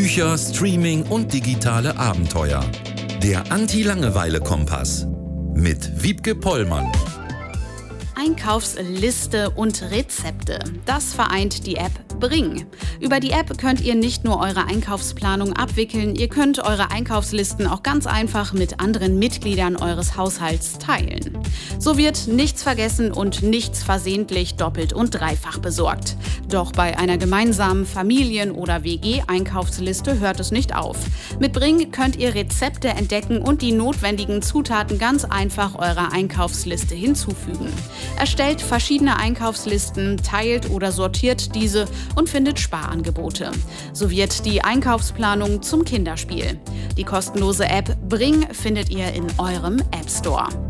Bücher, Streaming und digitale Abenteuer. Der Anti-Langeweile-Kompass mit Wiebke Pollmann. Einkaufsliste und Rezepte. Das vereint die App Bring. Über die App könnt ihr nicht nur eure Einkaufsplanung abwickeln, ihr könnt eure Einkaufslisten auch ganz einfach mit anderen Mitgliedern eures Haushalts teilen. So wird nichts vergessen und nichts versehentlich doppelt und dreifach besorgt. Doch bei einer gemeinsamen Familien- oder WG-Einkaufsliste hört es nicht auf. Mit Bring könnt ihr Rezepte entdecken und die notwendigen Zutaten ganz einfach eurer Einkaufsliste hinzufügen. Erstellt verschiedene Einkaufslisten, teilt oder sortiert diese und findet Sparangebote. So wird die Einkaufsplanung zum Kinderspiel. Die kostenlose App Bring findet ihr in eurem App Store.